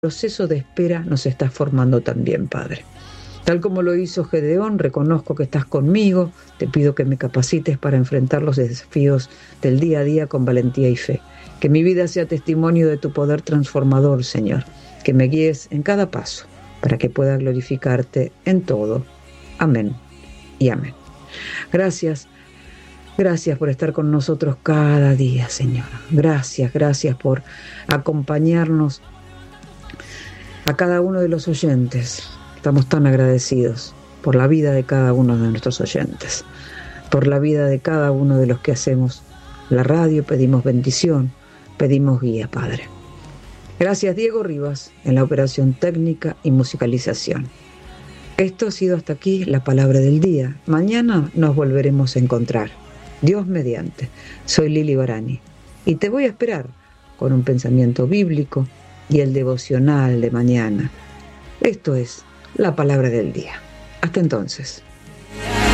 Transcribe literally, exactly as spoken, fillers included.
proceso de espera nos estás formando también, Padre. Tal como lo hizo Gedeón, reconozco que estás conmigo, te pido que me capacites para enfrentar los desafíos del día a día con valentía y fe. Que mi vida sea testimonio de tu poder transformador, Señor. Que me guíes en cada paso para que pueda glorificarte en todo. Amén y amén. Gracias, gracias por estar con nosotros cada día, Señor. Gracias, gracias por acompañarnos a cada uno de los oyentes. Estamos tan agradecidos por la vida de cada uno de nuestros oyentes, por la vida de cada uno de los que hacemos la radio. Pedimos bendición, pedimos guía, Padre. Gracias, Diego Rivas, en la operación técnica y musicalización. Esto ha sido hasta aquí la palabra del día. Mañana nos volveremos a encontrar. Dios mediante. Soy Lili Barani y te voy a esperar con un pensamiento bíblico y el devocional de mañana. Esto es la palabra del día. Hasta entonces.